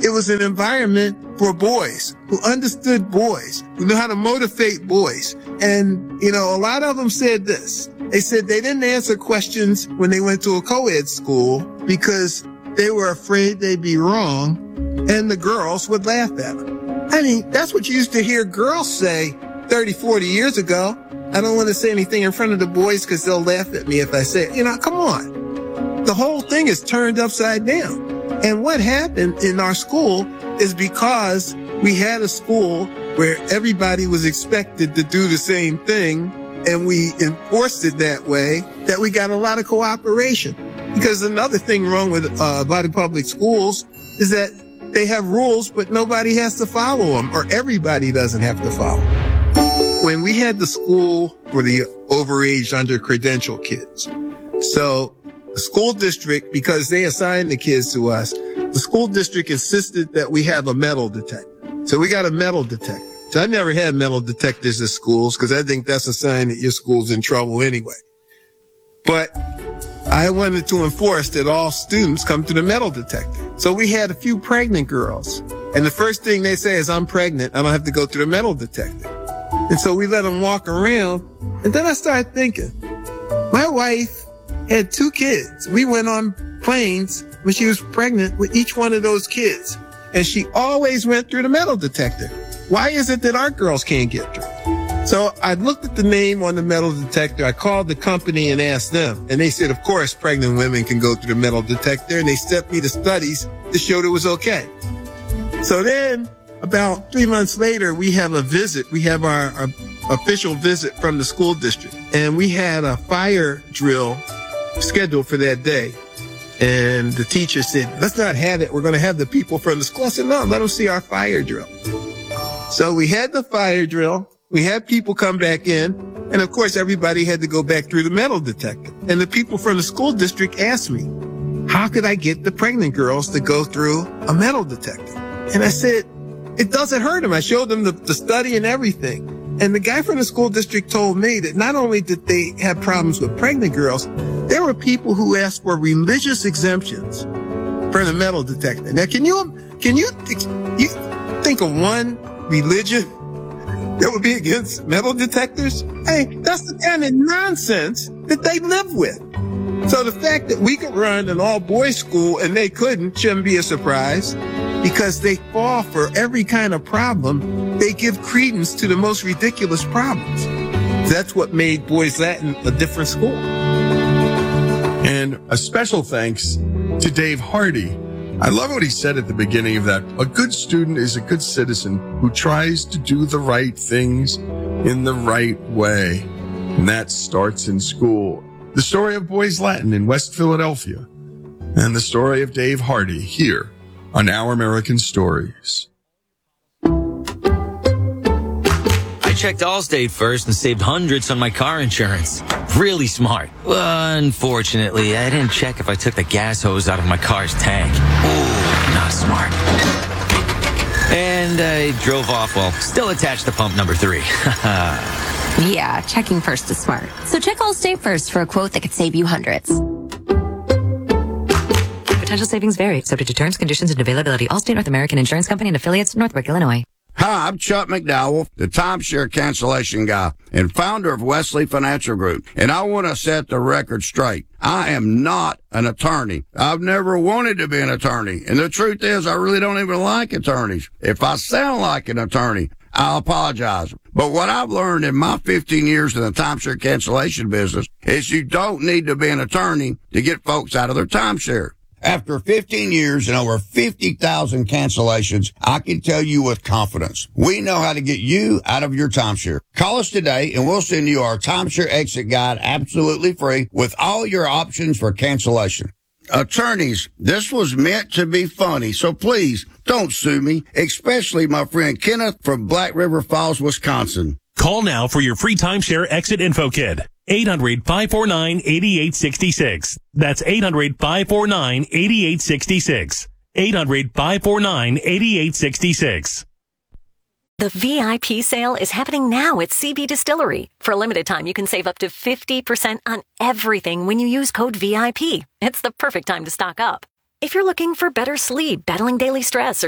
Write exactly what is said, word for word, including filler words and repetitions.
it was an environment for boys who understood boys, who knew how to motivate boys. And, you know, a lot of them said this. They said they didn't answer questions when they went to a co-ed school because they were afraid they'd be wrong and the girls would laugh at them. I mean, that's what you used to hear girls say thirty, forty years ago. I don't want to say anything in front of the boys because they'll laugh at me if I say it. You know, come on. The whole thing is turned upside down. And what happened in our school is because we had a school where everybody was expected to do the same thing, and we enforced it that way, that we got a lot of cooperation. Because another thing wrong with uh, a lot of public schools is that they have rules, but nobody has to follow them, or everybody doesn't have to follow. When we had the school for the overage, under credential kids, so the school district, because they assigned the kids to us, the school district insisted that we have a metal detector. So we got a metal detector. So I never had metal detectors at schools because I think that's a sign that your school's in trouble anyway. But I wanted to enforce that all students come to the metal detector. So we had a few pregnant girls. And the first thing they say is, I'm pregnant. I don't have to go through the metal detector. And so we let them walk around. And then I started thinking, my wife had two kids. We went on planes when she was pregnant with each one of those kids. And she always went through the metal detector. Why is it that our girls can't get through? So I looked at the name on the metal detector. I called the company and asked them. And they said, of course, pregnant women can go through the metal detector. And they sent me the studies to show that it was okay. So then about three months later, we have a visit. We have our, our official visit from the school district. And we had a fire drill scheduled for that day. And the teacher said, let's not have it. We're going to have the people from the school. I said, no, let them see our fire drill. So we had the fire drill. We had people come back in. And of course, everybody had to go back through the metal detector. And the people from the school district asked me, how could I get the pregnant girls to go through a metal detector? And I said, it doesn't hurt them. I showed them the, the study and everything. And the guy from the school district told me that not only did they have problems with pregnant girls, there were people who asked for religious exemptions for the metal detector. Now, can you, can you, you think of one religion that would be against metal detectors? Hey, that's the kind of nonsense that they live with. So the fact that we could run an all-boys school and they couldn't shouldn't be a surprise, because they fall for every kind of problem. They give credence to the most ridiculous problems. That's what made Boys Latin a different school. And a special thanks to Dave Hardy. I love what he said at the beginning of that. A good student is a good citizen who tries to do the right things in the right way. And that starts in school. The story of Boys Latin in West Philadelphia, and the story of Dave Hardy here on Our American Stories. I checked Allstate first and saved hundreds on my car insurance. Really smart. Unfortunately, I didn't check if I took the gas hose out of my car's tank. Ooh, not smart. And I drove off while still attached to pump number three. Yeah, checking first is smart. So check Allstate first for a quote that could save you hundreds. Potential savings vary, subject to terms, conditions, and availability. Allstate North American Insurance Company and affiliates, Northbrook, Illinois. Hi, I'm Chuck McDowell, the timeshare cancellation guy and founder of Wesley Financial Group. And I want to set the record straight. I am not an attorney. I've never wanted to be an attorney. And the truth is, I really don't even like attorneys. If I sound like an attorney, I'll apologize. But what I've learned in my fifteen years in the timeshare cancellation business is you don't need to be an attorney to get folks out of their timeshare. After fifteen years and over fifty thousand cancellations, I can tell you with confidence, we know how to get you out of your timeshare. Call us today and we'll send you our timeshare exit guide absolutely free with all your options for cancellation. Attorneys, this was meant to be funny, so please don't sue me, especially my friend Kenneth from Black River Falls, Wisconsin. Call now for your free timeshare exit info kit. eight hundred, five four nine, eight eight six six. That's eight hundred, five four nine, eight eight six six. eight hundred, five four nine, eight eight six six. The V I P sale is happening now at C B Distillery. For a limited time, you can save up to fifty percent on everything when you use code V I P. It's the perfect time to stock up. If you're looking for better sleep, battling daily stress, or